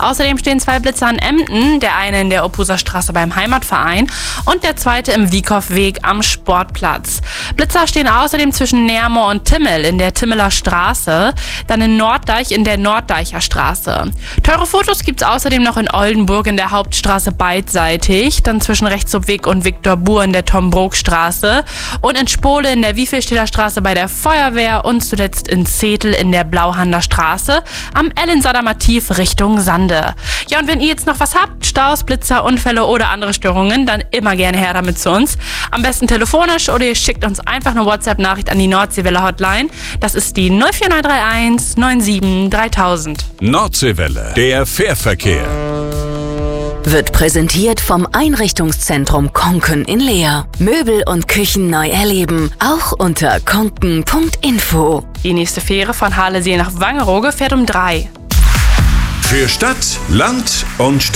Außerdem stehen 2 Blitzer in Emden, der eine in der Oppuser Straße beim Heimatverein und der zweite im Wiekhoffweg am Sportplatz. Blitzer stehen außerdem zwischen Nermoor und Timmel in der Timmeler Straße, dann in Norddeich in der Norddeicher Straße. Teure Fotos gibt's außerdem noch in Oldenburg in der Hauptstraße beidseitig, dann zwischen Rechtshofweg und Viktor Buhr in der Tom-Brok-Straße und in Spole in der Wiefelstädter Straße bei der Feuerwehr und zuletzt in Zetel in der Blauhander Straße am Ellensader-Mativ Richtung Sande. Ja, und wenn ihr jetzt noch was habt, Staus, Blitzer, Unfälle oder andere Störungen, dann immer gerne her damit zu uns. Am besten telefonisch oder ihr schickt uns einfach eine WhatsApp-Nachricht an die Nordseewelle Hotline. Das ist die 04931 97 3000. Nordseewelle, der Fährverkehr. Wird präsentiert vom Einrichtungszentrum Konken in Leer. Möbel und Küchen neu erleben, auch unter konken.info. Die nächste Fähre von Harlesee nach Wangerooge fährt um 3. Für Stadt, Land und